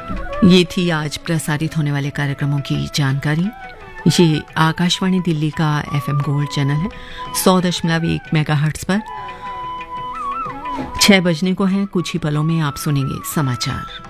ये थी आज प्रसारित होने वाले कार्यक्रमों की जानकारी। ये आकाशवाणी दिल्ली का FM गोल्ड चैनल है 100.1 मेगाहर्ट्ज पर। 6 बजने को है, कुछ ही पलों में आप सुनेंगे समाचार।